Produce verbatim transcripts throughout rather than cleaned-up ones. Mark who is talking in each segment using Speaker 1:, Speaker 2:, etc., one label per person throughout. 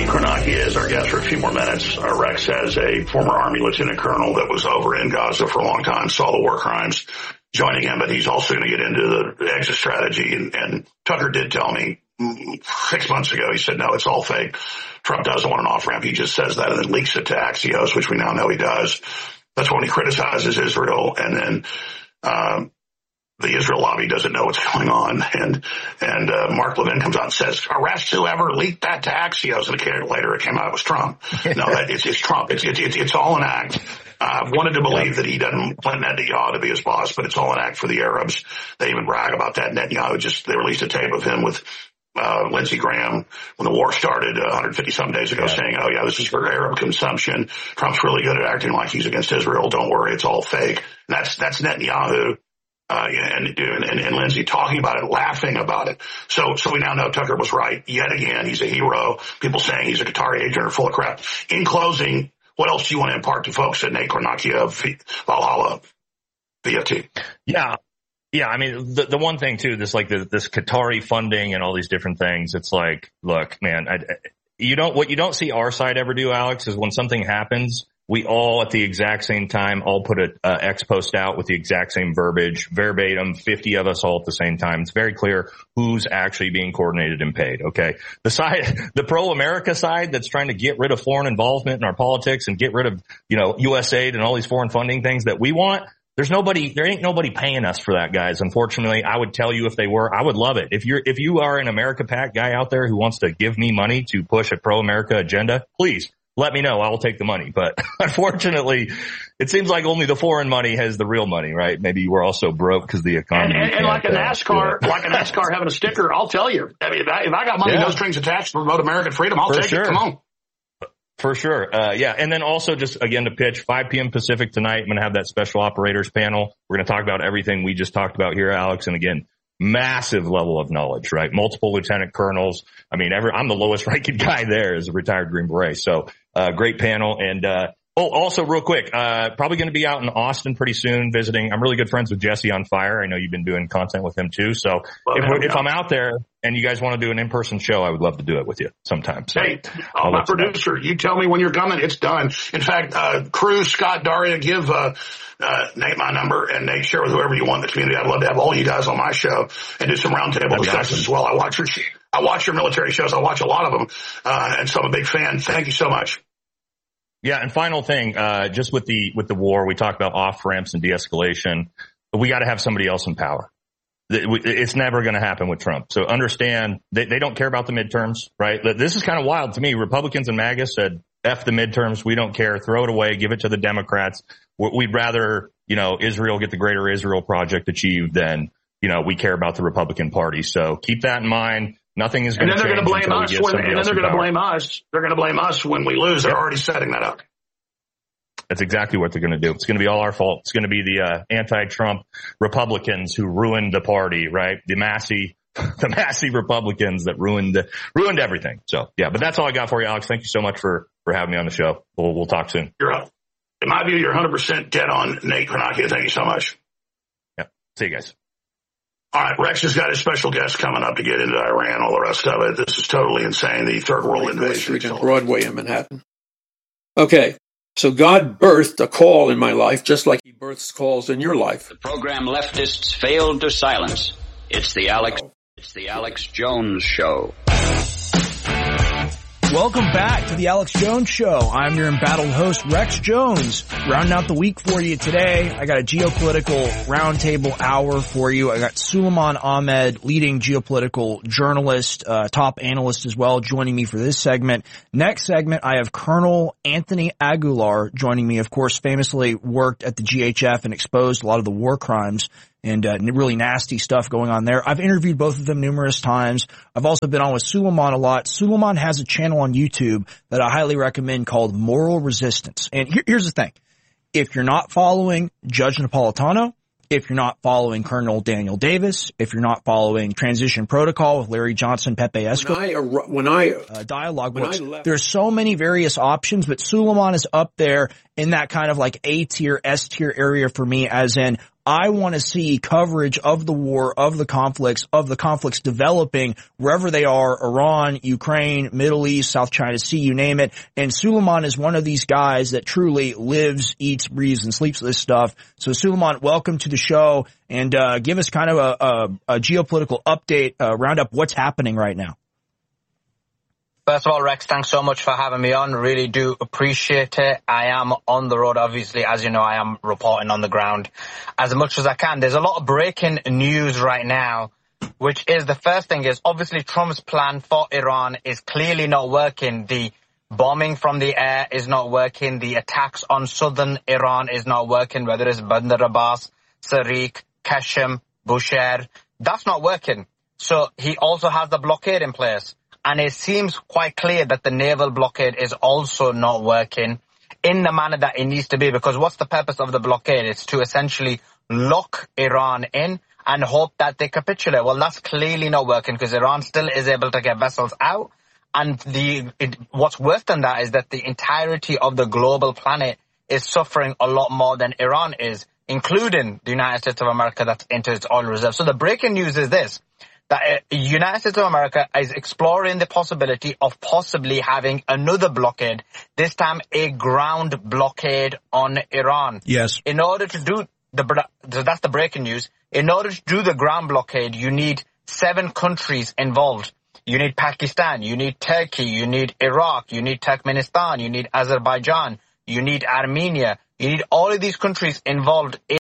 Speaker 1: Nate Kornacki is our guest for a few more minutes. Uh, Rex has a former Army lieutenant colonel that was over in Gaza for a long time, saw the war crimes, joining him, but he's also going to get into the exit strategy. And, and Tucker did tell me six months ago, he said, no, it's all fake. Trump doesn't want an off-ramp. He just says that and then leaks it to Axios, which we now know he does. That's when he criticizes Israel. And then, um, the Israel lobby doesn't know what's going on. And, and, uh, Mark Levin comes out and says, arrest whoever leaked that to Axios. And a year later it came out it was Trump. No, that, it's, it's Trump. It's, it's, it's, it's all an act. I uh, wanted to believe that he doesn't want Netanyahu to be his boss, but it's all an act for the Arabs. They even brag about that. Netanyahu just, they released a tape of him with, uh, Lindsey Graham when the war started uh, one hundred fifty some days ago yeah. saying, oh yeah, this is for Arab consumption. Trump's really good at acting like he's against Israel. Don't worry. It's all fake. And that's, that's Netanyahu. Uh, and, and, and Lindsey talking about it, laughing about it. So, so we now know Tucker was right yet again. He's a hero. People saying he's a Qatari agent are full of crap. In closing, what else do you want to impart to folks at Nate Kornacki of Valhalla V F T?
Speaker 2: Yeah. Yeah. I mean, the, the one thing too, this like the, this Qatari funding and all these different things. It's like, look, man, I, you don't, what you don't see our side ever do, Alex, is when something happens, we all at the exact same time all put a uh, X post out with the exact same verbiage, verbatim, fifty of us all at the same time. It's very clear who's actually being coordinated and paid. Okay. The side, the pro-America side that's trying to get rid of foreign involvement in our politics and get rid of, you know, U S aid and all these foreign funding things that we want. There's nobody, there ain't nobody paying us for that, guys. Unfortunately, I would tell you if they were, I would love it. If you're, if you are an America PAC guy out there who wants to give me money to push a pro-America agenda, please. Let me know. I will take the money. But unfortunately, it seems like only the foreign money has the real money, right? Maybe you were also broke because the economy.
Speaker 1: And, and, and like a NASCAR, like a NASCAR having a sticker, I'll tell you. I mean, if I, if I got money, yeah. no strings attached to promote American freedom, I'll
Speaker 2: For
Speaker 1: take
Speaker 2: sure.
Speaker 1: it. Come on.
Speaker 2: For sure. Uh, yeah. And then also just again to pitch five p.m. Pacific tonight. I'm going to have that special operators panel. We're going to talk about everything we just talked about here, Alex. And again, massive level of knowledge, right? Multiple lieutenant colonels. I mean, every, I'm the lowest ranking guy there as a retired Green Beret. So, uh, great panel. And, uh, oh, also real quick, uh, probably going to be out in Austin pretty soon visiting. I'm really good friends with Jesse on Fire. I know you've been doing content with him too. So well, if, if I'm out there and you guys want to do an in-person show, I would love to do it with you sometime. So
Speaker 1: hey, I'm my producer. You, you tell me when you're coming. It's done. In fact, uh, Cruz, Scott, Daria, give, uh, uh, Nate my number and Nate share with whoever you want in the community. I'd love to have all you guys on my show and do some roundtable discussions awesome. as well. I watch your, I watch your military shows. I watch a lot of them. Uh, and so I'm a big fan. Thank you so much.
Speaker 2: Yeah, and final thing, uh, just with the, with the war, we talked about off ramps and de-escalation, but we got to have somebody else in power. It's never going to happen with Trump. So understand they, they don't care about the midterms, right? This is kind of wild to me. Republicans and MAGA said, F the midterms. We don't care. Throw it away. Give it to the Democrats. We'd rather, you know, Israel get the Greater Israel Project achieved than, you know, we care about the Republican Party. So keep that in mind. Nothing is going to change.
Speaker 1: And then they're going to blame us when, and then they're going to blame us. They're going to blame us when we lose. They're already setting that up.
Speaker 2: That's exactly what they're going to do. It's going to be all our fault. It's going to be the uh, anti-Trump Republicans who ruined the party, right? The Massey, the Massey Republicans that ruined ruined everything. So yeah, but that's all I got for you, Alex. Thank you so much for for having me on the show. We'll we'll talk soon.
Speaker 1: You're up. In my view, you're one hundred percent dead on, Nate Kornacki. Thank you so much.
Speaker 2: Yeah. See you guys.
Speaker 1: All right, Rex has got his special guest coming up to get into Iran, all the rest of it. This is totally insane. The third world invasion.
Speaker 3: Street Broadway in Manhattan. Okay. So God birthed a call in my life, just like he births calls in your life.
Speaker 4: The program leftists failed to silence. It's the Alex, it's the Alex Jones Show.
Speaker 5: Welcome back to the Alex Jones Show. I'm your embattled host, Rex Jones. Rounding out the week for you today, I got a geopolitical roundtable hour for you. I got Suleiman Ahmed, leading geopolitical journalist, uh, top analyst as well, joining me for this segment. Next segment, I have Colonel Anthony Aguilar joining me. Of course, famously worked at the G H F and exposed a lot of the war crimes and uh, really nasty stuff going on there. I've interviewed both of them numerous times. I've also been on with Suleiman a lot. Suleiman has a channel on YouTube that I highly recommend called Moral Resistance. And here, here's the thing. If you're not following Judge Napolitano, if you're not following Colonel Daniel Davis, if you're not following Transition Protocol with Larry Johnson, Pepe Esco,
Speaker 3: when I, when I
Speaker 5: uh, dialogue books, there's so many various options, but Suleiman is up there in that kind of like A tier, S tier area for me, as in I want to see coverage of the war, of the conflicts, of the conflicts developing wherever they are, Iran, Ukraine, Middle East, South China Sea, you name it. And Suleiman is one of these guys that truly lives, eats, breathes, and sleeps this stuff. So Suleiman, welcome to the show, and uh give us kind of a, a, a geopolitical update, uh, round up what's happening right now.
Speaker 6: First of all, Rex, thanks so much for having me on. Really do appreciate it. I am on the road, obviously. As you know, I am reporting on the ground as much as I can. There's a lot of breaking news right now, which is the first thing is obviously Trump's plan for Iran is clearly not working. The bombing from the air is not working. The attacks on southern Iran is not working, whether it's Bandar Abbas, Sariq, Qasem, Bushehr. That's not working. So he also has the blockade in place. And it seems quite clear that the naval blockade is also not working in the manner that it needs to be, because what's the purpose of the blockade? It's to essentially lock Iran in and hope that they capitulate. Well, that's clearly not working because Iran still is able to get vessels out. And the it, what's worse than that is that the entirety of the global planet is suffering a lot more than Iran is, including the United States of America that's into its oil reserve. So the breaking news is this. That the United States of America is exploring the possibility of possibly having another blockade, this time a ground blockade on Iran.
Speaker 5: Yes.
Speaker 6: In order to do the, so that's the breaking news. In order to do the ground blockade, you need seven countries involved. You need Pakistan, you need Turkey, you need Iraq, you need Turkmenistan, you need Azerbaijan, you need Armenia. You need all of these countries involved in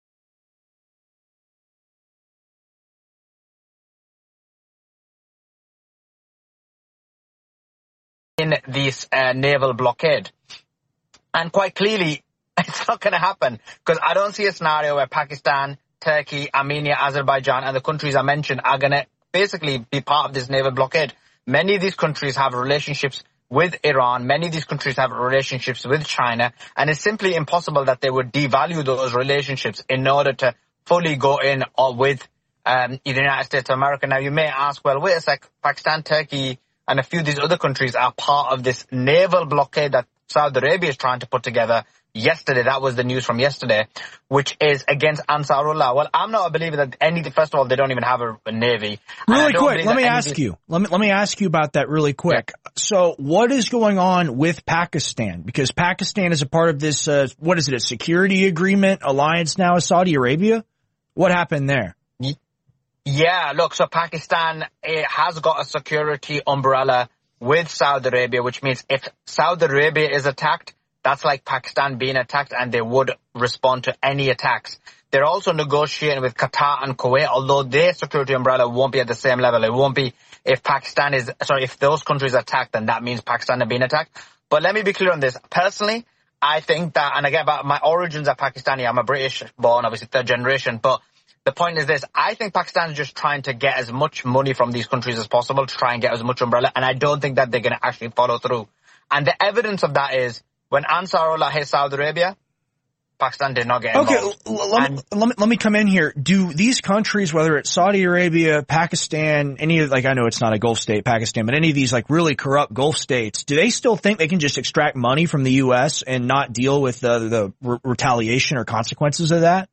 Speaker 6: in this uh, naval blockade. And quite clearly, it's not going to happen because I don't see a scenario where Pakistan, Turkey, Armenia, Azerbaijan and the countries I mentioned are going to basically be part of this naval blockade. Many of these countries have relationships with Iran. Many of these countries have relationships with China. And it's simply impossible that they would devalue those relationships in order to fully go in or with um, the United States of America. Now, you may ask, well, wait a sec, Pakistan, Turkey, and a few of these other countries are part of this naval blockade that Saudi Arabia is trying to put together yesterday. That was the news from yesterday, which is against Ansarullah. Well, I'm not a believer that any, first of all, they don't even have a, a navy.
Speaker 5: Really quick, let me ask you, let me, let me ask you about that really quick. Yeah. So what is going on with Pakistan? Because Pakistan is a part of this, uh, what is it, a security agreement alliance now with Saudi Arabia? What happened there?
Speaker 6: Yeah, look, so Pakistan it has got a security umbrella with Saudi Arabia, which means if Saudi Arabia is attacked, that's like Pakistan being attacked, and they would respond to any attacks. They're also negotiating with Qatar and Kuwait, although their security umbrella won't be at the same level. It won't be if Pakistan is, sorry, if those countries are attacked, then that means Pakistan are being attacked. But let me be clear on this. Personally, I think that, and again, my origins are Pakistani. I'm a British born, obviously third generation, but the point is this, I think Pakistan is just trying to get as much money from these countries as possible to try and get as much umbrella, and I don't think that they're going to actually follow through. And the evidence of that is, when Ansarullah hit Saudi Arabia, Pakistan did not get involved.
Speaker 5: Okay, let me, let me, let me come in here. Do these countries, whether it's Saudi Arabia, Pakistan, any of, like, I know it's not a Gulf state, Pakistan, but any of these, like, really corrupt Gulf states, do they still think they can just extract money from the U S and not deal with the, the re- retaliation or consequences of that?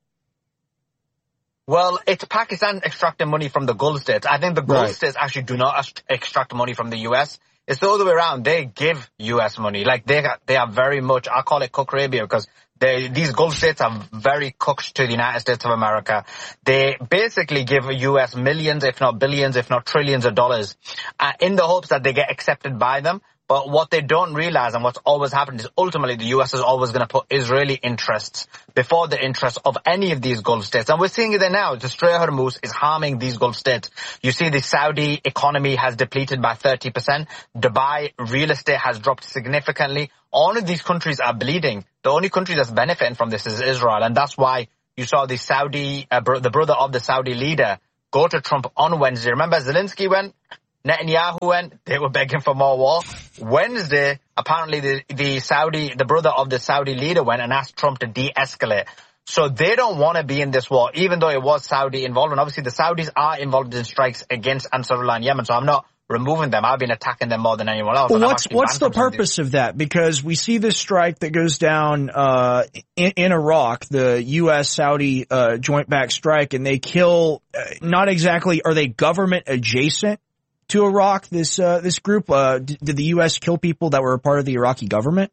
Speaker 6: Well, it's Pakistan extracting money from the Gulf states. I think the Gulf
Speaker 5: Right.
Speaker 6: states actually do not extract money from the U S. It's the other way around. They give U S money. Like they they are very much, I call it Cook Arabia because they, these Gulf states are very cooked to the United States of America. They basically give U S millions, if not billions, if not trillions of dollars uh, in the hopes that they get accepted by them. But what they don't realize and what's always happened is ultimately the U S is always going to put Israeli interests before the interests of any of these Gulf states. And we're seeing it there now. The Strait of Hormuz is harming these Gulf states. You see the Saudi economy has depleted by thirty percent. Dubai real estate has dropped significantly. All of these countries are bleeding. The only country that's benefiting from this is Israel. And that's why you saw the Saudi, uh, bro- the brother of the Saudi leader go to Trump on Wednesday. Remember Zelensky went? Netanyahu went, they were begging for more war. Wednesday, apparently the, the Saudi, the brother of the Saudi leader went and asked Trump to de-escalate. So they don't want to be in this war, even though it was Saudi involvement. Obviously, the Saudis are involved in strikes against Ansarullah in Yemen, so I'm not removing them. I've been attacking them more than anyone else.
Speaker 5: Well, what's what's the purpose of that? Because we see this strike that goes down uh in, in Iraq, the U S Saudi uh joint back strike, and they kill uh, not exactly are they government adjacent to Iraq? This uh this group uh d- did the U S kill people that were a part of the Iraqi government?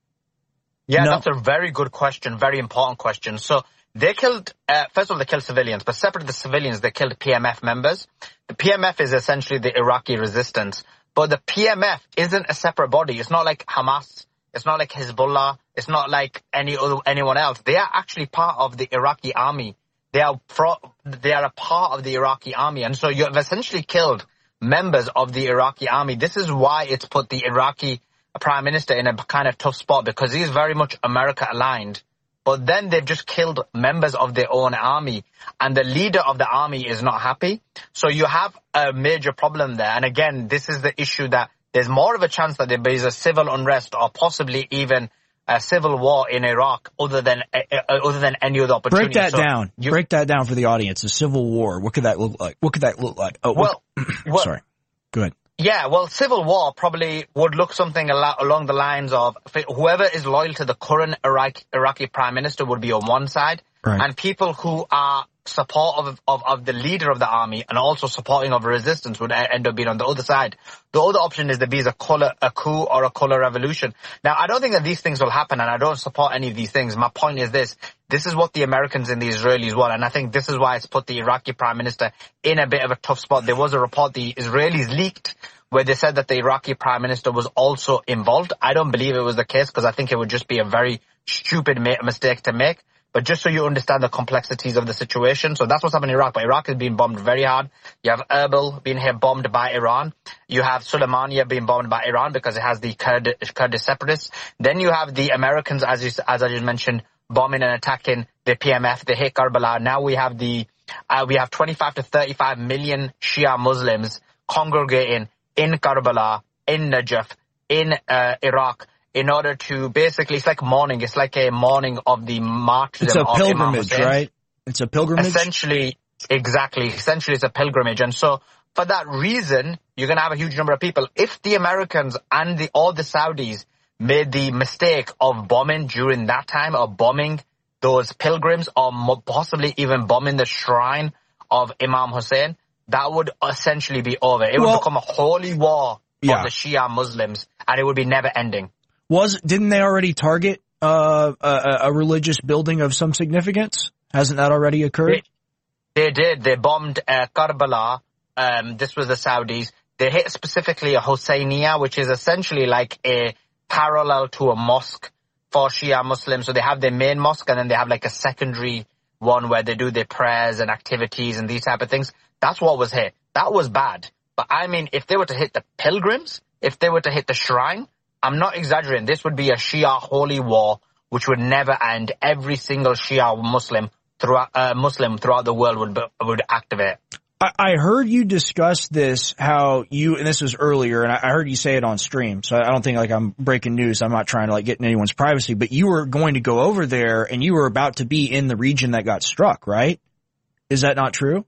Speaker 6: Yeah,
Speaker 5: No.
Speaker 6: that's a very good question, very important question. So they killed, uh, first of all, they killed civilians, but separate the civilians, they killed P M F members. The P M F is essentially the Iraqi resistance, but the P M F isn't a separate body. It's not like Hamas. It's not like Hezbollah. It's not like any other, anyone else. They are actually part of the Iraqi army. They are pro, they are a part of the Iraqi army. And so you have essentially killed members of the Iraqi army. This is why it's put the Iraqi prime minister in a kind of tough spot, because he's very much America aligned. But then they've just killed members of their own army, and the leader of the army is not happy. So you have a major problem there. And again, this is the issue that there's more of a chance that there is a civil unrest or possibly even a civil war in Iraq other than uh, other than any other opportunity.
Speaker 5: Break that
Speaker 6: so
Speaker 5: down.
Speaker 6: You,
Speaker 5: Break that down for the audience. A civil war. What could that look like? What could that look like? Oh,
Speaker 6: well, well,
Speaker 5: sorry. Go ahead.
Speaker 6: Yeah, well, civil war probably would look something along the lines of whoever is loyal to the current Iraq, Iraqi prime minister would be on one side,
Speaker 5: right,
Speaker 6: and people who are supportive of, of, of the leader of the army and also supporting of resistance would end up being on the other side. The other option is there be a color, a coup or a color revolution. Now, I don't think that these things will happen, and I don't support any of these things. My point is this. This is what the Americans and the Israelis want, and I think this is why it's put the Iraqi prime minister in a bit of a tough spot. There was a report the Israelis leaked where they said that the Iraqi prime minister was also involved. I don't believe it was the case, because I think it would just be a very stupid ma- mistake to make. But just so you understand the complexities of the situation. So that's what's happening in Iraq. But Iraq is being bombed very hard. You have Erbil being here bombed by Iran. You have Soleimania being bombed by Iran because it has the Kurd, Kurdish separatists. Then you have the Americans, as you, as I just mentioned, bombing and attacking the P M F. They hit Karbala. Now we have the, uh, we have twenty-five to thirty-five million Shia Muslims congregating in Karbala, in Najaf, in uh, Iraq, in order to basically, it's like mourning. It's like a mourning of the martyrdom
Speaker 5: It's a
Speaker 6: of
Speaker 5: pilgrimage,
Speaker 6: Imam Hussein.
Speaker 5: right? It's a pilgrimage?
Speaker 6: Essentially, exactly. Essentially, it's a pilgrimage. And so, for that reason, you're going to have a huge number of people. If the Americans and the all the Saudis made the mistake of bombing during that time, or bombing those pilgrims, or mo- possibly even bombing the shrine of Imam Hussein, that would essentially be over. It
Speaker 5: Well,
Speaker 6: would become a holy war for
Speaker 5: yeah.
Speaker 6: the Shia Muslims, and it would be never ending.
Speaker 5: Was didn't they already target uh, a, a religious building of some significance? Hasn't that already occurred?
Speaker 6: They, they did. They bombed uh, Karbala. Um, this was the Saudis. They hit specifically a Husseiniya, which is essentially like a parallel to a mosque for Shia Muslims. So they have their main mosque, and then they have like a secondary one where they do their prayers and activities and these type of things. That's what was hit. That was bad. But I mean, if they were to hit the pilgrims, if they were to hit the shrine, I'm not exaggerating. This would be a Shia holy war, which would never end. Every single Shia Muslim throughout uh, Muslim throughout the world would be, would activate.
Speaker 5: I, I heard you discuss this, how you, and this was earlier, and I, I heard you say it on stream. So I don't think like I'm breaking news. I'm not trying to like get in anyone's privacy, but you were going to go over there, and you were about to be in the region that got struck, right? Is that not true?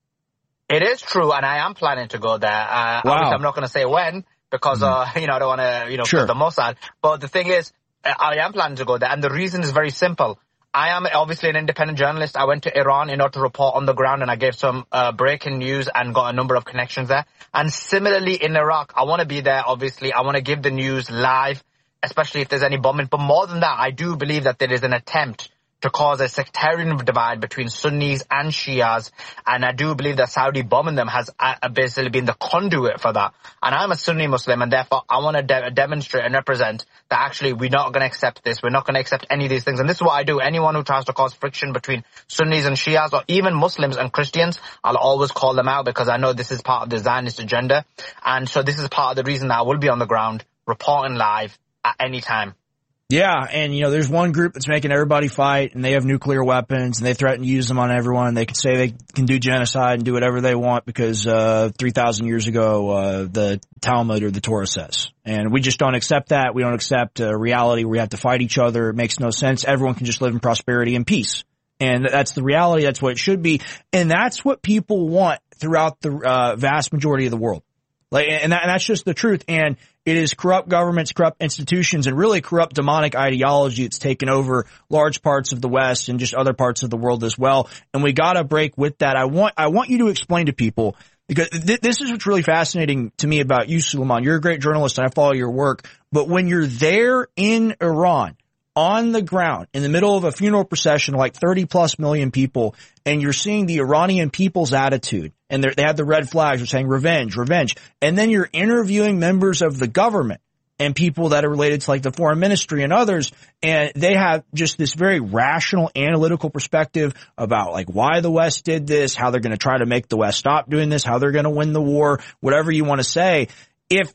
Speaker 6: It is true, and I am planning to go there. Uh,
Speaker 5: Wow.
Speaker 6: Obviously, I'm not going to say when, because, uh, you know, I don't want to, you know,
Speaker 5: Sure.
Speaker 6: put the Mossad. But the thing is, uh, I am planning to go there. And the reason is very simple. I am obviously an independent journalist. I went to Iran in order to report on the ground, and I gave some uh, breaking news and got a number of connections there. And similarly in Iraq, I want to be there, obviously. I want to give the news live, especially if there's any bombing. But more than that, I do believe that there is an attempt to cause a sectarian divide between Sunnis and Shias. And I do believe that Saudi bombing them has uh, basically been the conduit for that. And I'm a Sunni Muslim, and therefore I want to de- demonstrate and represent that actually we're not going to accept this. We're not going to accept any of these things. And this is what I do. Anyone who tries to cause friction between Sunnis and Shias, or even Muslims and Christians, I'll always call them out, because I know this is part of the Zionist agenda. And so this is part of the reason that I will be on the ground reporting live at any time.
Speaker 5: Yeah, and, you know, there's one group that's making everybody fight, and they have nuclear weapons, and they threaten to use them on everyone, and they can say they can do genocide and do whatever they want because uh three thousand years ago, uh the Talmud or the Torah says. And we just don't accept that. We don't accept a reality where we have to fight each other. It makes no sense. Everyone can just live in prosperity and peace. And that's the reality. That's what it should be. And that's what people want throughout the uh vast majority of the world. Like, and, that, and that's just the truth. And it is corrupt governments, corrupt institutions, and really corrupt demonic ideology that's taken over large parts of the West and just other parts of the world as well. And we got to break with that. I want, I want you to explain to people, because th- this is what's really fascinating to me about you, Suleiman. You're a great journalist and I follow your work. But when you're there in Iran, on the ground, in the middle of a funeral procession of like thirty plus million people, and you're seeing the Iranian people's attitude, and they have the red flags, they're saying revenge, revenge, and then you're interviewing members of the government and people that are related to like the foreign ministry and others, and they have just this very rational, analytical perspective about like why the West did this, how they're going to try to make the West stop doing this, how they're going to win the war, whatever you want to say. If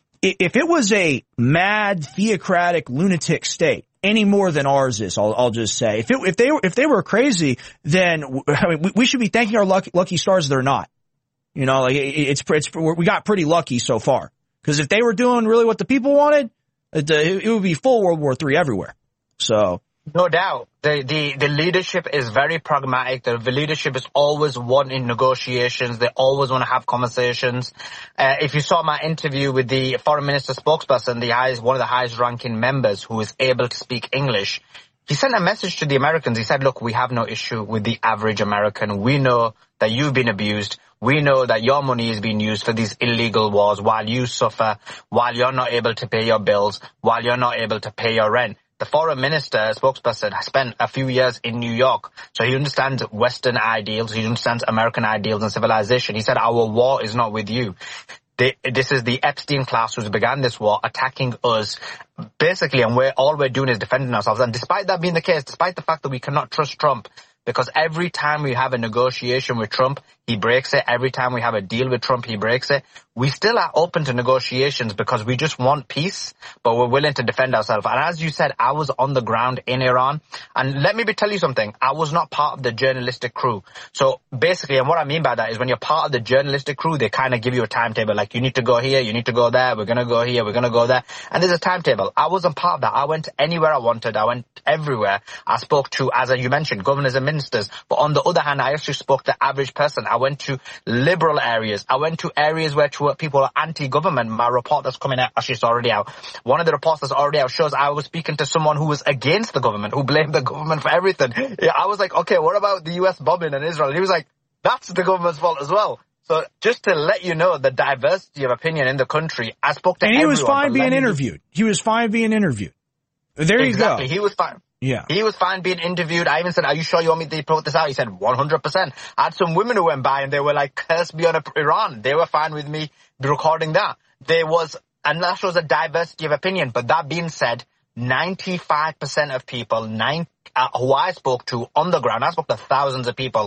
Speaker 5: if it was a mad, theocratic, lunatic state, any more than ours is, I'll, I'll just say. If it, if they were, if they were crazy, then I mean, we, we should be thanking our lucky, lucky stars they're not. You know, like it, it's, it's, we got pretty lucky so far. Because if they were doing really what the people wanted, it, it would be full World War Three everywhere. So.
Speaker 6: No doubt. The, the, the leadership is very pragmatic. The, the leadership is always wanting negotiations. They always want to have conversations. Uh, if you saw my interview with the foreign minister spokesperson, the highest, one of the highest ranking members who is able to speak English, he sent a message to the Americans. He said, look, we have no issue with the average American. We know that you've been abused. We know that your money is being used for these illegal wars while you suffer, while you're not able to pay your bills, while you're not able to pay your rent. The foreign minister, spokesperson, has spent a few years in New York, so he understands Western ideals, he understands American ideals and civilization. He said, our war is not with you. They, this is the Epstein class who's began this war, attacking us, basically, and we're, all we're doing is defending ourselves. And despite that being the case, despite the fact that we cannot trust Trump, because every time we have a negotiation with Trump, he breaks it. Every time we have a deal with Trump, he breaks it. We still are open to negotiations because we just want peace, but we're willing to defend ourselves. And as you said, I was on the ground in Iran. And let me tell you something. I was not part of the journalistic crew. So basically, and what I mean by that is when you're part of the journalistic crew, they kind of give you a timetable. Like, you need to go here, you need to go there, we're going to go here, we're going to go there. And there's a timetable. I wasn't part of that. I went anywhere I wanted. I went everywhere. I spoke to, as you mentioned, governors and ministers. But on the other hand, I actually spoke to average person. I went to liberal areas. I went to areas where people are anti-government. My report that's coming out, actually it's already out. One of the reports that's already out shows I was speaking to someone who was against the government, who blamed the government for everything. I was like, okay, what about the U S bombing in Israel? And he was like, that's the government's fault as well. So just to let you know the diversity of opinion in the country, I spoke to
Speaker 5: and
Speaker 6: everyone.
Speaker 5: And he was fine being interviewed. He was fine being interviewed. There you
Speaker 6: exactly.
Speaker 5: go.
Speaker 6: He was fine.
Speaker 5: Yeah.
Speaker 6: He was fine being interviewed. I even said, are you sure you want me to put this out? He said, one hundred percent. I had some women who went by and they were like, curse be on Iran. They were fine with me recording that. There was, and that shows a diversity of opinion. But that being said, ninety-five percent of people, nine, uh, who I spoke to on the ground, I spoke to thousands of people,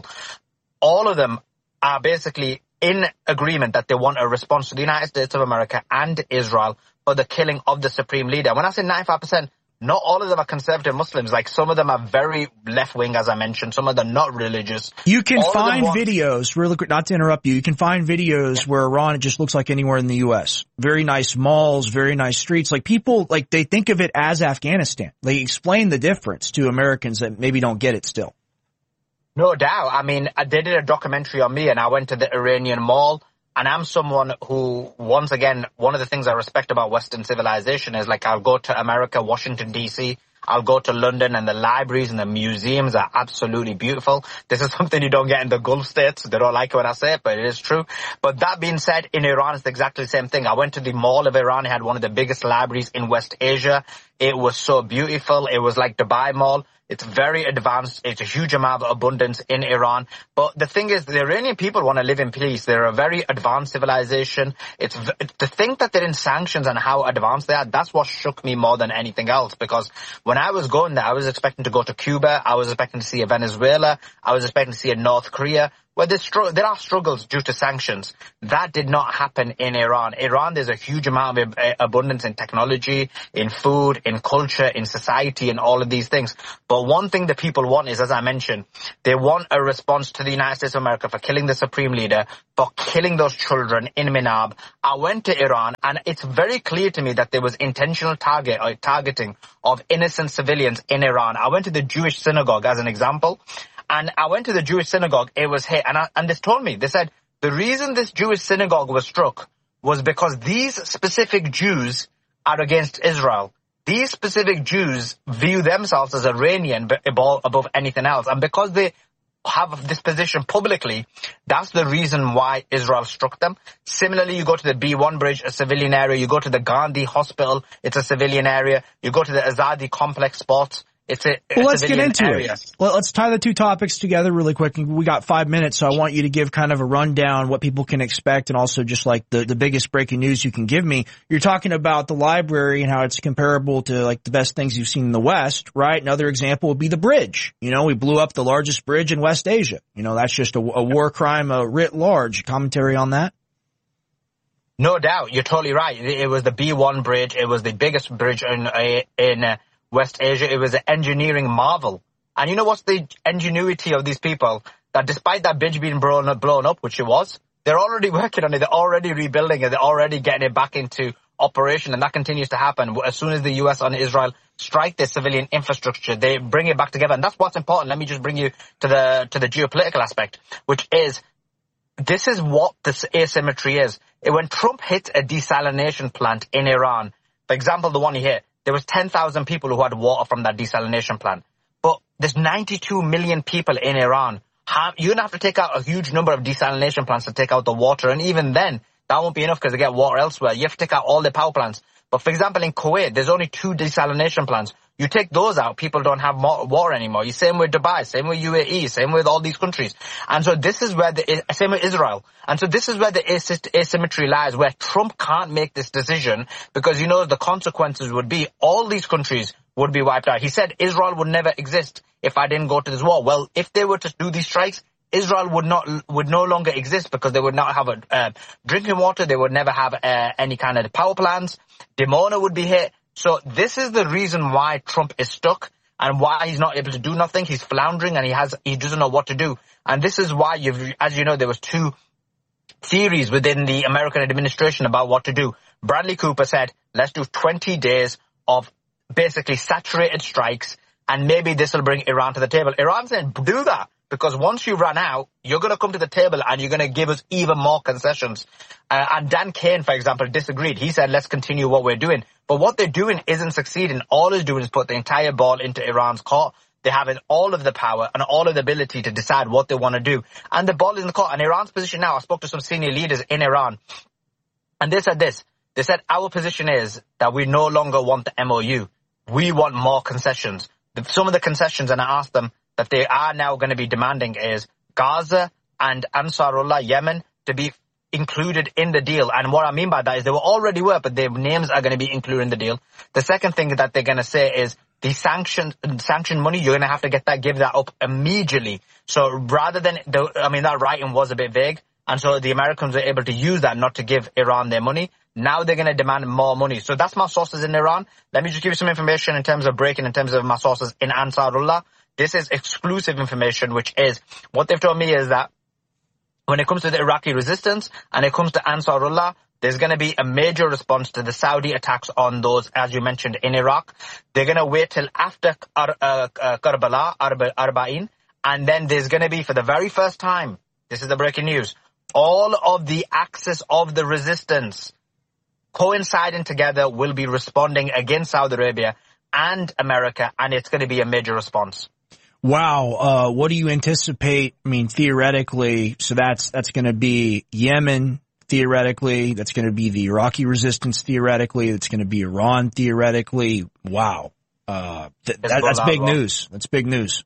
Speaker 6: all of them are basically in agreement that they want a response to the United States of America and Israel for the killing of the supreme leader. When I say ninety-five percent, not all of them are conservative Muslims. Like, some of them are very left-wing, as I mentioned. Some of them not religious.
Speaker 5: You can
Speaker 6: all
Speaker 5: find
Speaker 6: want-
Speaker 5: videos, really quick, not to interrupt you, you can find videos yeah. where Iran, it just looks like anywhere in the U S. Very nice malls, very nice streets. Like, people, like, they think of it as Afghanistan. They explain the difference to Americans that maybe don't get it still.
Speaker 6: No doubt. I mean, they did a documentary on me, and I went to the Iranian Mall. And I'm someone who, once again, one of the things I respect about Western civilization is, like, I'll go to America, Washington, D C, I'll go to London, and the libraries and the museums are absolutely beautiful. This is something you don't get in the Gulf states. They don't like it when I say it, but it is true. But that being said, in Iran, it's exactly the same thing. I went to the Mall of Iran. It had one of the biggest libraries in West Asia. It was so beautiful. It was like Dubai Mall. It's very advanced. It's a huge amount of abundance in Iran. But the thing is, the Iranian people want to live in peace. They're a very advanced civilization. It's to think that they're in sanctions and how advanced they are. That's what shook me more than anything else. Because when I was going there, I was expecting to go to Cuba. I was expecting to see a Venezuela. I was expecting to see a North Korea. Well, str- there are struggles due to sanctions. That did not happen in Iran. Iran, there's a huge amount of uh, abundance in technology, in food, in culture, in society, and all of these things. But one thing that people want is, as I mentioned, they want a response to the United States of America for killing the supreme leader, for killing those children in Minab. I went to Iran, and it's very clear to me that there was intentional target or targeting of innocent civilians in Iran. I went to the Jewish synagogue as an example. And I went to the Jewish synagogue, it was hit, and, I, and they told me, they said, the reason this Jewish synagogue was struck was because these specific Jews are against Israel. These specific Jews view themselves as Iranian above anything else. And because they have this position publicly, that's the reason why Israel struck them. Similarly, you go to the B one bridge, a civilian area. You go to the Gandhi Hospital, it's a civilian area. You go to the Azadi Complex Sports. It's a,
Speaker 5: well,
Speaker 6: a
Speaker 5: let's get into
Speaker 6: area.
Speaker 5: it. Well, let's tie the two topics together really quick. We got five minutes, so I want you to give kind of a rundown, what people can expect, and also just like the, the biggest breaking news you can give me. You're talking about the library and how it's comparable to like the best things you've seen in the West, right? Another example would be the bridge. You know, we blew up the largest bridge in West Asia. You know, that's just a, a war crime uh, writ large. Commentary on that?
Speaker 6: No doubt. You're totally right. It was the B one bridge. It was the biggest bridge in, in, uh, West Asia. It was an engineering marvel. And you know what's the ingenuity of these people? That despite that bridge being blown up, blown up, which it was, they're already working on it. They're already rebuilding it. They're already getting it back into operation. And that continues to happen. As soon as the U S and Israel strike their civilian infrastructure, they bring it back together. And that's what's important. Let me just bring you to the, to the geopolitical aspect, which is, this is what this asymmetry is. When Trump hit a desalination plant in Iran, for example, the one he hit, there was ten thousand people who had water from that desalination plant. But there's ninety-two million people in Iran. You're going to have to take out a huge number of desalination plants to take out the water. And even then, that won't be enough because they get water elsewhere. You have to take out all the power plants. But for example, in Kuwait, there's only two desalination plants. You take those out, people don't have water anymore. You same with Dubai, same with U A E, same with all these countries. And so this is where the, same with Israel. And so this is where the asymmetry lies, where Trump can't make this decision because, you know, the consequences would be all these countries would be wiped out. He said Israel would never exist if I didn't go to this war. Well, if they were to do these strikes, Israel would not, would no longer exist because they would not have a, uh, drinking water. They would never have uh, any kind of power plants. Dimona would be hit. So this is the reason why Trump is stuck and why he's not able to do nothing. He's floundering and he has, he doesn't know what to do. And this is why you've, as you know, there was two theories within the American administration about what to do. Bradley Cooper said, let's do twenty days of basically saturated strikes and maybe this will bring Iran to the table. Iran said, do that. Because once you run out, you're going to come to the table and you're going to give us even more concessions. Uh, and Dan Kane, for example, disagreed. He said, let's continue what we're doing. But what they're doing isn't succeeding. All it's doing is put the entire ball into Iran's court. They have all of the power and all of the ability to decide what they want to do. And the ball is in the court. And Iran's position now, I spoke to some senior leaders in Iran. And they said this. They said, our position is that we no longer want the M O U. We want more concessions. Some of the concessions, and I asked them, that they are now going to be demanding is Gaza and Ansarullah, Yemen, to be included in the deal. And what I mean by that is they were already were, but their names are going to be included in the deal. The second thing that they're going to say is the sanction, sanction money, you're going to have to get that, give that up immediately. So rather than, the, I mean, that writing was a bit vague. And so the Americans were able to use that not to give Iran their money. Now they're going to demand more money. So that's my sources in Iran. Let me just give you some information in terms of breaking, in terms of my sources in Ansarullah. This is exclusive information, which is what they've told me is that when it comes to the Iraqi resistance and it comes to Ansarullah, there's going to be a major response to the Saudi attacks on those, as you mentioned, in Iraq. They're going to wait till after uh, uh, Karbala, Arba'in, and then there's going to be, for the very first time, this is the breaking news, all of the axis of the resistance coinciding together will be responding against Saudi Arabia and America, and it's going to be a major response.
Speaker 5: Wow. Uh, what do you anticipate? I mean, theoretically, so that's, that's going to be Yemen, theoretically. That's going to be the Iraqi resistance, theoretically. That's going to be Iran, theoretically. Wow. Uh, th- that, that's big news. That's big news.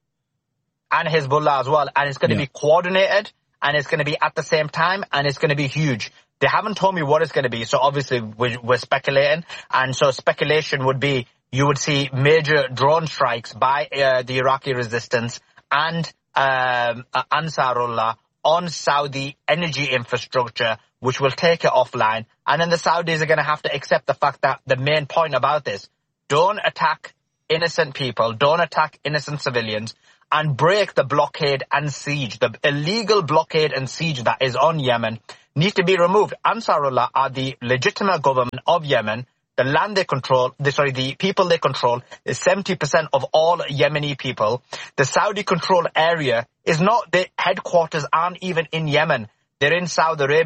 Speaker 6: And Hezbollah as well. And it's going to
Speaker 5: yeah.
Speaker 6: be coordinated, and it's going to be at the same time, and it's going to be huge. They haven't told me what it's going to be, so obviously we're, we're speculating. And so speculation would be, you would see major drone strikes by uh, the Iraqi resistance and um, uh, Ansarullah on Saudi energy infrastructure, which will take it offline. And then the Saudis are going to have to accept the fact that the main point about this, don't attack innocent people, don't attack innocent civilians, and break the blockade and siege. The illegal blockade and siege that is on Yemen needs to be removed. Ansarullah are the legitimate government of Yemen. The land they control, the, sorry, the people they control is seventy percent of all Yemeni people. The Saudi-controlled area is not, the headquarters aren't even in Yemen. They're in Saudi Arabia.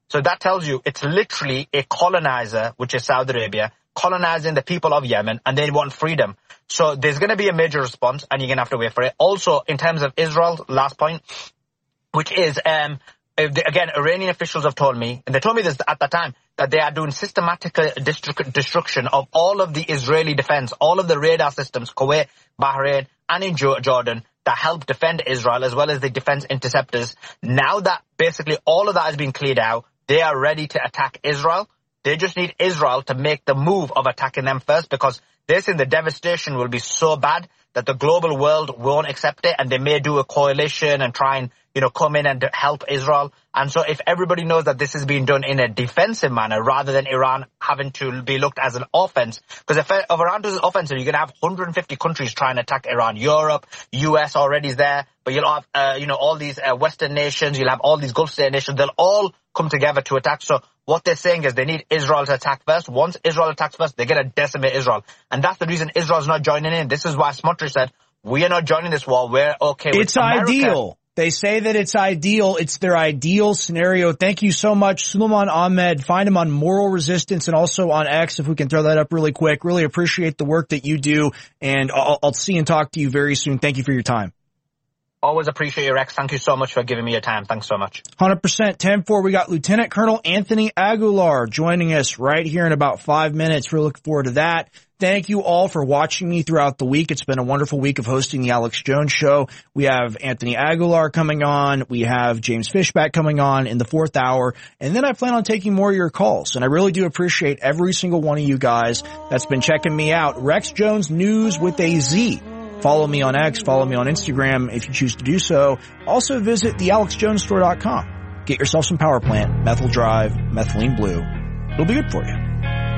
Speaker 6: So that tells you it's literally a colonizer, which is Saudi Arabia, colonizing the people of Yemen, and they want freedom. So there's going to be a major response, and you're going to have to wait for it. Also, in terms of Israel, last point, which is, um, again, Iranian officials have told me, and they told me this at the time, that they are doing systematic destru- destruction of all of the Israeli defense, all of the radar systems, Kuwait, Bahrain, and in Jordan, that help defend Israel, as well as the defense interceptors. Now that basically all of that has been cleared out, they are ready to attack Israel. They just need Israel to make the move of attacking them first, because they think the devastation will be so bad that the global world won't accept it, and they may do a coalition and try and, you know, come in and help Israel. And so if everybody knows that this is being done in a defensive manner rather than Iran having to be looked as an offense, because if, if Iran does an offensive, you're going to have one hundred fifty countries trying to attack Iran. Europe, U S already is there, but you'll have, uh, you know, all these uh, Western nations, you'll have all these Gulf state nations, they'll all come together to attack. So what they're saying is they need Israel to attack first. Once Israel attacks first, they're going to decimate Israel. And that's the reason Israel's not joining in. This is why Smotrich said, we are not joining this war. We're okay with
Speaker 5: It's
Speaker 6: America.
Speaker 5: ideal. They say that it's ideal. It's their ideal scenario. Thank you so much, Suleiman Ahmed. Find him on Moral Resistance and also on X, if we can throw that up really quick. Really appreciate the work that you do, and I'll, I'll see and talk to you very soon. Thank you for your time.
Speaker 6: Always appreciate your Rex. Thank you so much for giving me your time. Thanks so much.
Speaker 5: one hundred percent. ten four, we got Lieutenant Colonel Anthony Aguilar joining us right here in about five minutes. We're looking forward to that. Thank you all for watching me throughout the week. It's been a wonderful week of hosting the Alex Jones Show. We have Anthony Aguilar coming on. We have James Fishback coming on in the fourth hour. And then I plan on taking more of your calls. And I really do appreciate every single one of you guys that's been checking me out. Rex Jones News with a Z. Follow me on X. Follow me on Instagram if you choose to do so. Also visit the alex jones store dot com. Get yourself some power plant, methyl drive, methylene blue. It'll be good for you.